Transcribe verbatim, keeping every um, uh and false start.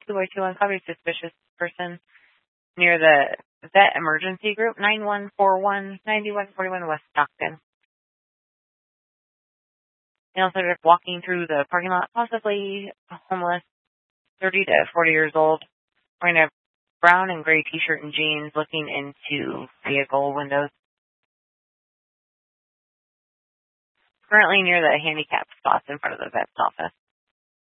two by two uncovered suspicious person near the Vet Emergency Group, nine one four one, nine one four one West Stockton. Male subject walking through the parking lot, possibly homeless, thirty to forty years old, wearing a brown and gray t-shirt and jeans, looking into vehicle windows. Currently near the handicapped spots in front of the vet's office.